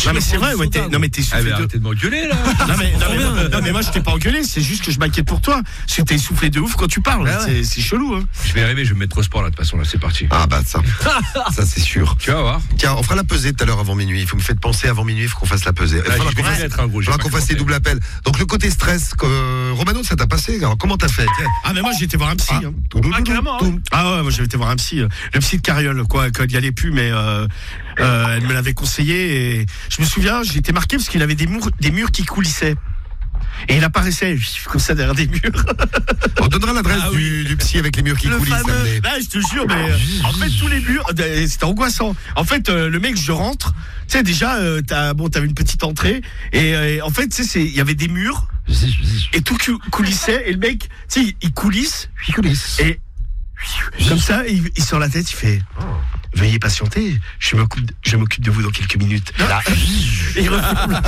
Non mais c'est vrai, ouais, t'es soufflé de... Arrêtez de m'engueuler là. Non mais moi je t'ai pas engueulé, c'est juste que je m'inquiète pour toi. Parce que t'es soufflé de ouf quand tu parles, c'est chelou hein. Je vais arriver, je vais me mettre au sport là de toute façon, là c'est parti. Ah bah ça c'est sûr. Tu vas voir. Tiens, on fera la pesée tout à l'heure avant minuit. Vous me faites penser avant minuit, il faut qu'on fasse la pesée. Il faudra qu'on fasse les doubles appels. Donc le côté stress, Romano, ça t'a passé. Alors comment t'as fait? Ah mais moi j'ai été voir un psy. Carrément. Ah ouais, moi j'ai été voir un psy. Le psy de Carriole, quoi, quand il y allait plus, mais elle me l'avait conseillé. Et je me souviens, j'ai été marqué parce qu'il avait des murs qui coulissaient. Et il apparaissait comme ça derrière des murs. On donnera l'adresse du psy avec les murs qui coulissent. Là, je te jure, mais en fait tous les murs, c'était angoissant. En fait, le mec, je rentre, tu sais déjà, t'avais une petite entrée et en fait, tu sais, il y avait des murs et tout coulissait et le mec, tu sais, il coulisse et comme ça, il sort la tête, il fait. Veuillez patienter, je m'occupe de vous dans quelques minutes. Là, et il referme.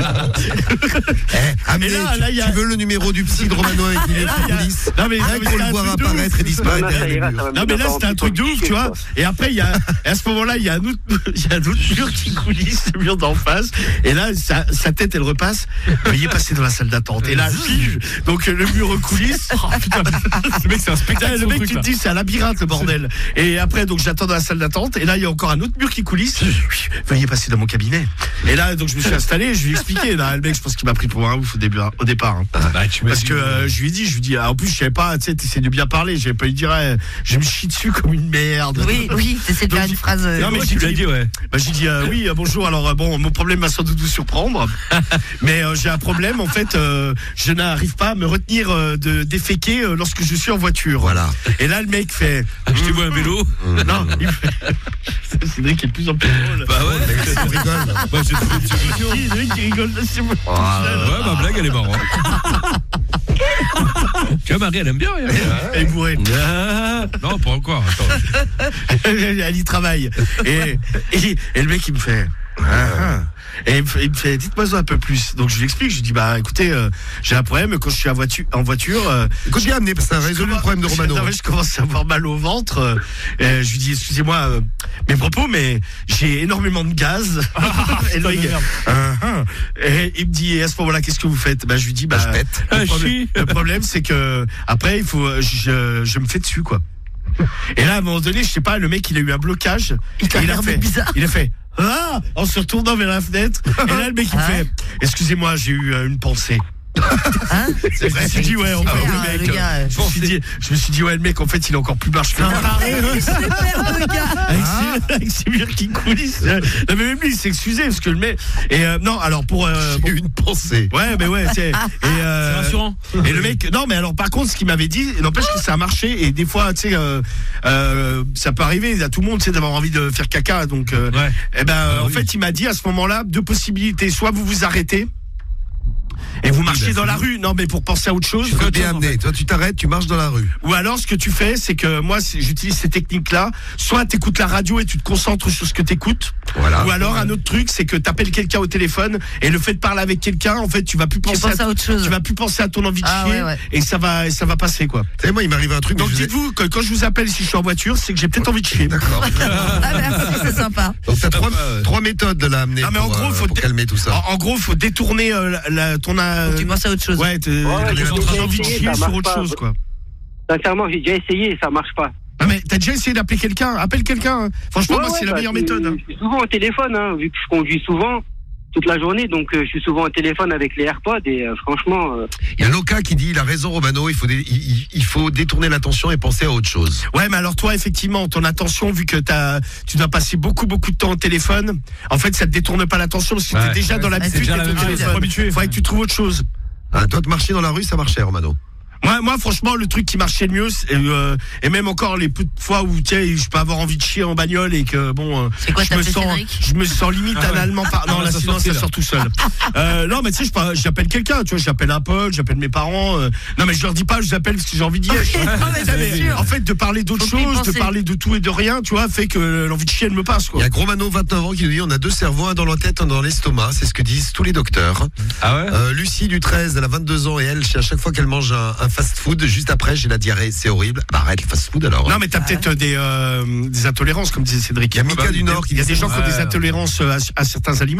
Tu veux le numéro du psy de Romano avec les coulisses? Non mais pour le voir apparaître et disparaître. Non mais là c'était un truc de ouf, tu vois. Et après à ce moment-là, il y a un autre mur qui coulisse, le mur d'en face. Et là, sa tête elle repasse. Veuillez passer dans la salle d'attente. Et là, donc le mur coulisse. Oh, putain, le mec c'est un spectacle. Le mec tu te dis c'est un labyrinthe le bordel. Et après donc j'attends dans la salle d'attente. Et là, il y a encore un autre mur qui coulisse. Veuillez passer dans mon cabinet. Et là, donc, je me suis installé. Je lui ai expliqué. Là, le mec, je pense qu'il m'a pris pour un ouf au départ. Hein. Parce que je lui ai dit, en plus, je savais pas, tu sais, t'essaies de bien parler. J'avais pas eu dire, je me chie dessus comme une merde. Oui, t'essaies de faire une phrase. Non, mais tu l'as dit, ouais. J'ai dit, oui, bonjour. Alors, bon, mon problème va sans doute vous surprendre. Mais j'ai un problème, en fait, je n'arrive pas à me retenir de déféquer lorsque je suis en voiture. Voilà. Et là, le mec fait. Je te vois un vélo. Non, il fait. Cédric est de plus en plus drôle. Bah ouais, on rigole. Bah j'ai trouvé une solution. Cédric qui rigole, c'est bon. Ouais, ma blague elle est marrante. Tu vois, Marie elle aime bien. Elle est bourrée. Non, pas encore. Attends. Elle y travaille. Et le mec il me fait. Et il me fait, dites-moi un peu plus. Donc je lui explique, je lui dis, bah écoutez, j'ai un problème quand je suis en voiture. Écoute bien amené, parce que ça a résolu le problème de Romano. Je commence à avoir mal au ventre. Je lui dis, excusez-moi mes propos, mais j'ai énormément de gaz. Et il me dit, et à ce moment-là, qu'est-ce que vous faites? Bah je lui dis, bah je pète. Le problème c'est que après il faut, je me fais dessus quoi. Et là à un moment donné, je sais pas, le mec il a eu un blocage. Il a fait. En se retournant vers la fenêtre. Et là, le mec, il fait excusez-moi, j'ai eu une pensée. Hein? C'est vrai, je me suis dit, ouais, le mec. Je me suis dit, ouais, le mec, en fait, il est encore plus barge que moi. Avec ses murs qui coulissent. Non, mais même lui, il s'est excusé, parce que le mec. Et non, alors pour. J'ai eu une pensée. Ouais, mais ouais, c'est rassurant. Et le mec. Non, mais alors, par contre, ce qu'il m'avait dit, n'empêche que ça a marché. Et des fois, tu sais, ça peut arriver à tout le monde, tu sais, d'avoir envie de faire caca. Donc, en fait, il m'a dit à ce moment-là, deux possibilités. Soit vous vous arrêtez. Et vous marchez dans la rue, non mais pour penser à autre chose. Je bien amené. Toi tu t'arrêtes, tu marches dans la rue. Ou alors ce que tu fais, c'est que moi j'utilise ces techniques-là. Soit t'écoutes la radio et tu te concentres sur ce que t'écoutes. Voilà. Ou alors un autre truc, c'est que t'appelles quelqu'un au téléphone et le fait de parler avec quelqu'un, en fait tu vas plus penser à autre chose. Tu vas plus penser à ton envie de chier et ça va passer quoi. Tu sais moi il m'arrive un truc. Donc dites-vous que quand je vous appelle si je suis en voiture, c'est que j'ai peut-être envie de chier. D'accord. Merci, c'est sympa. Donc t'as trois méthodes de l'amener pour calmer tout ça. En gros faut détourner ton. Tu penses à autre chose. Ouais, t'as envie de chier sur autre chose, quoi. Sincèrement, j'ai déjà essayé et ça marche pas. Ah, mais t'as déjà essayé d'appeler quelqu'un? Appelle quelqu'un. Franchement, moi, c'est la meilleure méthode. Je suis souvent au téléphone, vu que je conduis souvent, toute la journée, donc je suis souvent au téléphone avec les AirPods et franchement... Il y a Loca qui dit, il a raison Romano, il faut détourner l'attention et penser à autre chose. Ouais, mais alors toi, effectivement, ton attention, vu que tu dois passer beaucoup de temps au téléphone, en fait, ça te détourne pas l'attention, parce que t'es déjà dans l'habitude d'être au téléphone. Il faudrait que tu trouves autre chose. Toi, de marcher dans la rue, ça marchait, Romano. Moi, franchement, le truc qui marchait le mieux, et même encore les peu de fois où, tu sais, je peux avoir envie de chier en bagnole et que, bon, je me sens limite analement non, là, sinon, ça sort tout seul. Non, mais tu sais, j'appelle quelqu'un, tu vois, j'appelle un pote, j'appelle mes parents, non, mais je leur dis pas, je les appelle parce que j'ai envie d'y être. En fait, de parler d'autre chose, de parler de tout et de rien, tu vois, fait que l'envie de chier, elle me passe, quoi. Il y a Romano, 29 ans, qui nous dit, on a deux cerveaux, un dans la tête, un dans l'estomac, c'est ce que disent tous les docteurs. Ah ouais? Lucie, du 13, elle a 22 ans et elle, à chaque fois qu'elle mange un fast-food, juste après j'ai la diarrhée, c'est horrible. Bah arrête le fast-food alors. Non mais t'as peut-être des intolérances comme disait Cédric. Il y a Mika du Nord qui il y a des gens qui ont des intolérances à certains aliments.